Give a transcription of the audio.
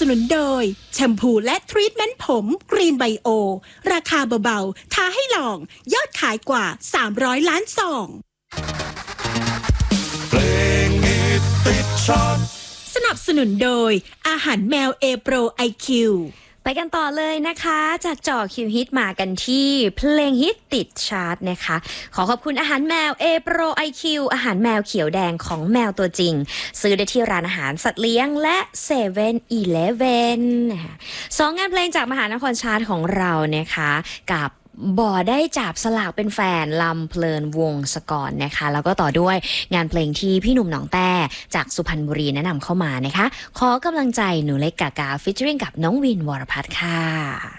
นุนโดยแชมพูและทรีทเมนต์ผมกรีนไบโอราคาเบาๆท้าให้ลองยอดขายกว่า300ล้านซองเพลงฮิตติดชาร์ตสนับสนุนโดยอาหารแมว A Pro IQ ไปกันต่อเลยนะคะจากจ่อคิวฮิตมากันที่เพลงฮิตติดชาร์ตนะคะขอขอบคุณอาหารแมว A Pro IQ อาหารแมวเขียวแดงของแมวตัวจริงซื้อได้ที่ร้านอาหารสัตว์เลี้ยงและ7-Eleven สองงานเพลงจากมหานครชาร์ตของเรานะคะกับบ่ได้จับสลากเป็นแฟนลำเพลินวงศกรนะคะแล้วก็ต่อด้วยงานเพลงที่พี่หนุ่มหนองแต้จากสุพรรณบุรีแนะนำเข้ามานะคะขอกำลังใจหนูเล็กกากาฟีเจอริ่งกับน้องวินวรพัฒน์ค่ะ